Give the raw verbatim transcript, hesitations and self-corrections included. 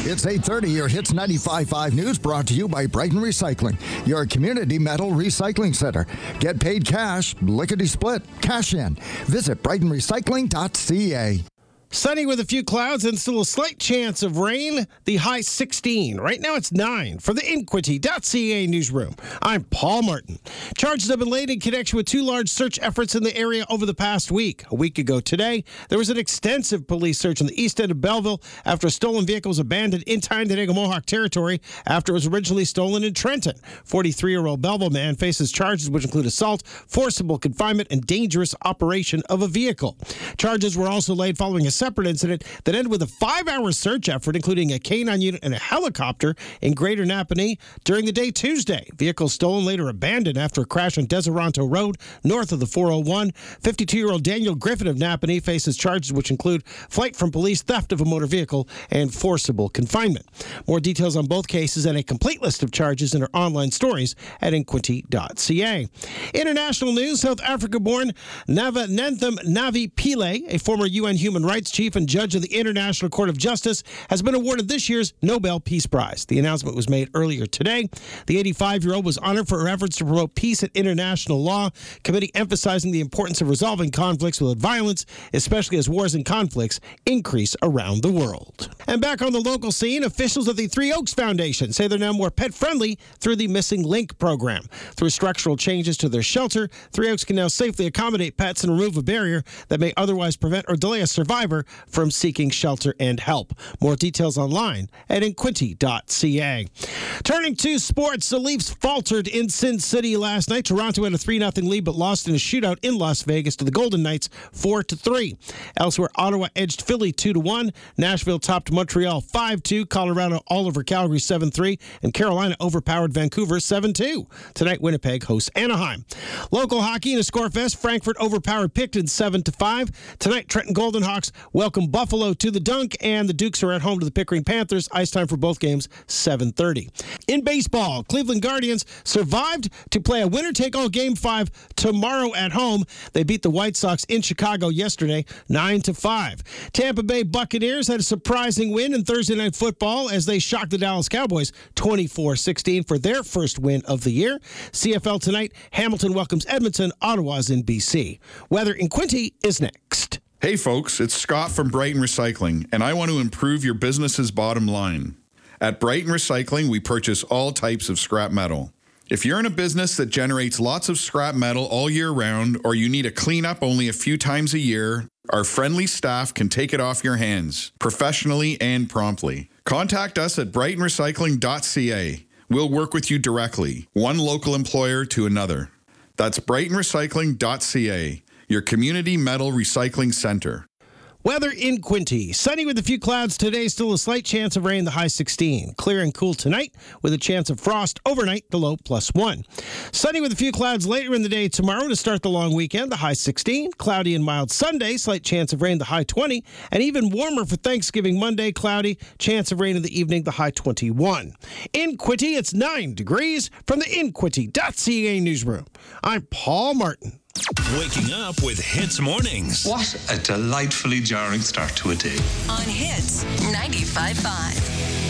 It's eight thirty, your Hits ninety-five point five news brought to you by Brighton Recycling, your community metal recycling center. Get paid cash, lickety-split, cash in. Visit brighton recycling dot c a. Sunny with a few clouds and still a slight chance of rain. The high sixteen. Right now it's nine. For the Inquity dot c a newsroom, I'm Paul Martin. Charges have been laid in connection with two large search efforts in the area over the past week. A week ago today, there was an extensive police search in the east end of Belleville after a stolen vehicle was abandoned in Tyndall Mohawk territory after it was originally stolen in Trenton. forty-three-year-old Belleville man faces charges which include assault, forcible confinement, and dangerous operation of a vehicle. Charges were also laid following a separate incident that ended with a five-hour search effort, including a K nine unit and a helicopter in Greater Napanee during the day Tuesday. Vehicle stolen, later abandoned after a crash on Deseronto Road, north of the four oh one. fifty-two-year-old Daniel Griffin of Napanee faces charges which include flight from police, theft of a motor vehicle, and forcible confinement. More details on both cases and a complete list of charges in our online stories at inquity dot c a. International news, South Africa-born Navanethem Navi-Pillay, a former U N human rights chief and judge of the International Court of Justice, has been awarded this year's Nobel Peace Prize. The announcement was made earlier today. The eighty-five-year-old was honored for her efforts to promote peace and international law, committee emphasizing the importance of resolving conflicts without violence, especially as wars and conflicts increase around the world. And back on the local scene, officials of the Three Oaks Foundation say they're now more pet-friendly through the Missing Link program. Through structural changes to their shelter, Three Oaks can now safely accommodate pets and remove a barrier that may otherwise prevent or delay a survivor from seeking shelter and help. More details online at inquity dot c a. Turning to sports, the Leafs faltered in Sin City last night. Toronto had a three nothing lead but lost in a shootout in Las Vegas to the Golden Knights four to three. Elsewhere, Ottawa edged Philly two to one. Nashville topped Montreal five two. Colorado all over Calgary seven three. And Carolina overpowered Vancouver seven two. Tonight, Winnipeg hosts Anaheim. Local hockey in a scorefest, Frankfurt overpowered Picton seven to five. Tonight, Trenton Golden Hawks welcome Buffalo to the Dunk, and the Dukes are at home to the Pickering Panthers. Ice time for both games, seven thirty. In baseball, Cleveland Guardians survived to play a winner-take-all Game five tomorrow at home. They beat the White Sox in Chicago yesterday, nine to five. Tampa Bay Buccaneers had a surprising win in Thursday Night Football as they shocked the Dallas Cowboys twenty-four sixteen for their first win of the year. C F L tonight, Hamilton welcomes Edmonton. Ottawa's in B C. Weather in Quinty is next. Hey folks, it's Scott from Brighton Recycling, and I want to improve your business's bottom line. At Brighton Recycling, we purchase all types of scrap metal. If you're in a business that generates lots of scrap metal all year round, or you need a cleanup only a few times a year, our friendly staff can take it off your hands, professionally and promptly. Contact us at brighton recycling dot c a. We'll work with you directly, one local employer to another. That's brighton recycling dot c a. your community metal recycling center. Weather in Quinty. Sunny with a few clouds today. Still a slight chance of rain, the high sixteen. Clear and cool tonight with a chance of frost overnight, the low plus one. Sunny with a few clouds later in the day tomorrow to start the long weekend, the high sixteen. Cloudy and mild Sunday, slight chance of rain, the high twenty. And even warmer for Thanksgiving Monday, cloudy, chance of rain in the evening, the high twenty-one. In Quinty, it's nine degrees from the inquity dot c a newsroom. I'm Paul Martin. Waking up with Hits Mornings. What a delightfully jarring start to a day. On Hits ninety-five point five.